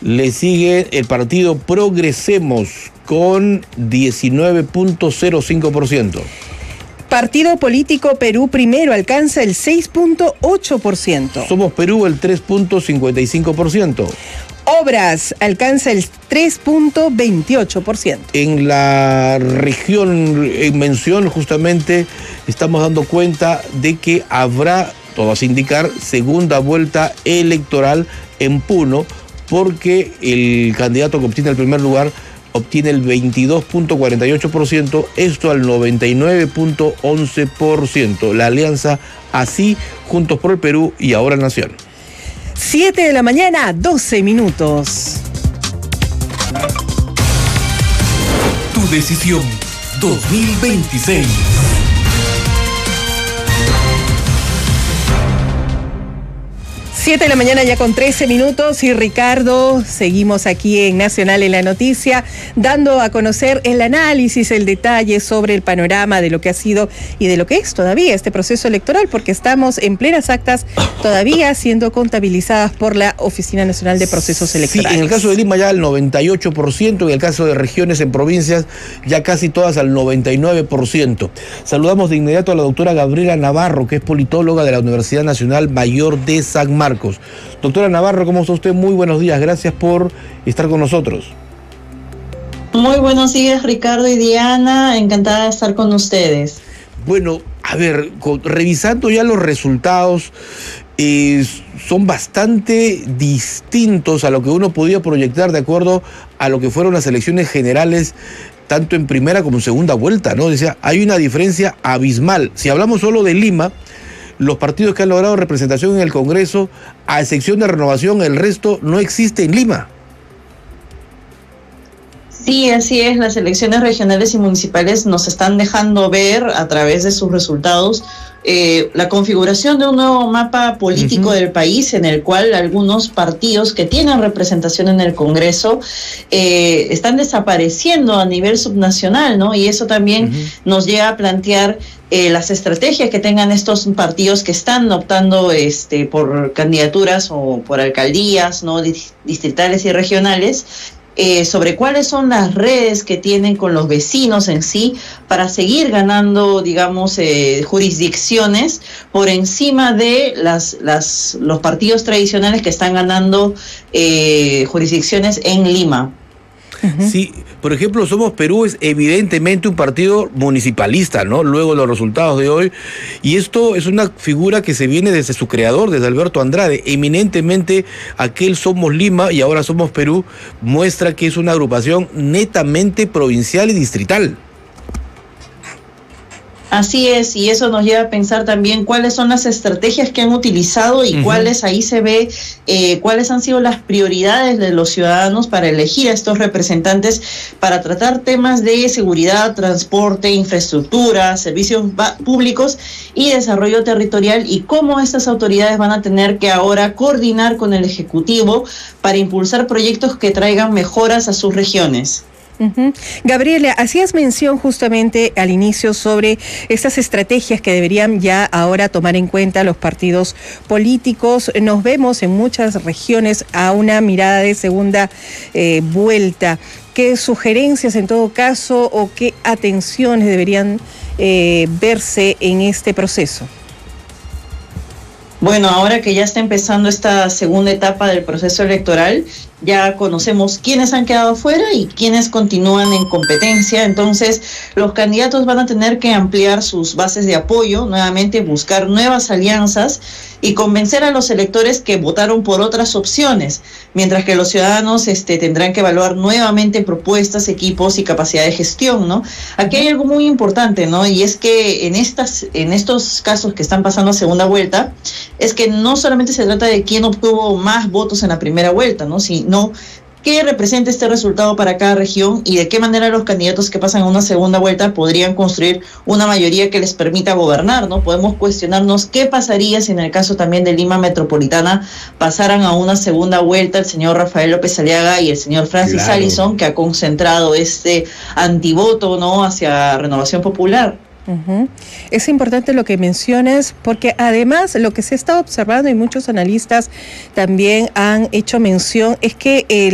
Le sigue el partido Progresemos con 19.05%. Partido Político Perú Primero alcanza el 6.8%. Somos Perú el 3.55%. Obras alcanza el 3.28%. En la región en mención justamente estamos dando cuenta de que habrá, todo hace indicar, segunda vuelta electoral en Puno, porque el candidato que obtiene el primer lugar obtiene el 22.48%, esto al 99.11%. La alianza Así, Juntos por el Perú y Ahora Nación. 7 de la mañana, 12 minutos. Tu decisión 2026. 7 de la mañana ya con 13 minutos y Ricardo, seguimos aquí en Nacional en la Noticia, dando a conocer el análisis, el detalle sobre el panorama de lo que ha sido y de lo que es todavía este proceso electoral, porque estamos en plenas actas todavía siendo contabilizadas por la Oficina Nacional de Procesos Electorales. Sí, en el caso de Lima ya al 98%, en el caso de regiones en provincias ya casi todas al 99%. Saludamos de inmediato a la doctora Gabriela Navarro, que es politóloga de la Universidad Nacional Mayor de San Marcos. Doctora Navarro, ¿cómo está usted? Muy buenos días, gracias por estar con nosotros. Muy buenos días, Ricardo y Diana, encantada de estar con ustedes. Bueno, a ver, revisando ya los resultados, son bastante distintos a lo que uno podía proyectar de acuerdo a lo que fueron las elecciones generales, tanto en primera como en segunda vuelta, ¿no? O sea, hay una diferencia abismal. Si hablamos solo de Lima, los partidos que han logrado representación en el Congreso, a excepción de Renovación, el resto no existe en Lima. Sí, así es, las elecciones regionales y municipales nos están dejando ver a través de sus resultados la configuración de un nuevo mapa político del país, en el cual algunos partidos que tienen representación en el Congreso están desapareciendo a nivel subnacional, ¿no? Y eso también nos llega a plantear las estrategias que tengan estos partidos que están optando por candidaturas o por alcaldías, ¿no? Distritales y regionales, sobre cuáles son las redes que tienen con los vecinos en sí para seguir ganando, digamos, jurisdicciones por encima de los partidos tradicionales que están ganando jurisdicciones en Lima. Sí, por ejemplo, Somos Perú es evidentemente un partido municipalista, ¿no? Luego de los resultados de hoy, y esto es una figura que se viene desde su creador, desde Alberto Andrade. Eminentemente aquel Somos Lima y ahora Somos Perú muestra que es una agrupación netamente provincial y distrital. Así es, y eso nos lleva a pensar también cuáles son las estrategias que han utilizado y cuáles, ahí se ve cuáles han sido las prioridades de los ciudadanos para elegir a estos representantes para tratar temas de seguridad, transporte, infraestructura, servicios públicos y desarrollo territorial, y cómo estas autoridades van a tener que ahora coordinar con el Ejecutivo para impulsar proyectos que traigan mejoras a sus regiones. Gabriela, hacías mención justamente al inicio sobre estas estrategias que deberían ya ahora tomar en cuenta los partidos políticos. Nos vemos en muchas regiones a una mirada de segunda vuelta. ¿Qué sugerencias en todo caso o qué atenciones deberían verse en este proceso? Bueno, ahora que ya está empezando esta segunda etapa del proceso electoral, ya conocemos quiénes han quedado fuera y quiénes continúan en competencia. Entonces, los candidatos van a tener que ampliar sus bases de apoyo, nuevamente buscar nuevas alianzas y convencer a los electores que votaron por otras opciones, mientras que los ciudadanos tendrán que evaluar nuevamente propuestas, equipos y capacidad de gestión, ¿no? Aquí hay algo muy importante, ¿no? Y es que en estos casos que están pasando a segunda vuelta, es que no solamente se trata de quién obtuvo más votos en la primera vuelta, ¿no? Sino qué representa este resultado para cada región y de qué manera los candidatos que pasan a una segunda vuelta podrían construir una mayoría que les permita gobernar, ¿no? Podemos cuestionarnos qué pasaría si en el caso también de Lima Metropolitana pasaran a una segunda vuelta el señor Rafael López Aliaga y el señor Francis Allison, que ha concentrado este antivoto, ¿no?, hacia Renovación Popular. Es importante lo que mencionas, porque además lo que se está observando y muchos analistas también han hecho mención es que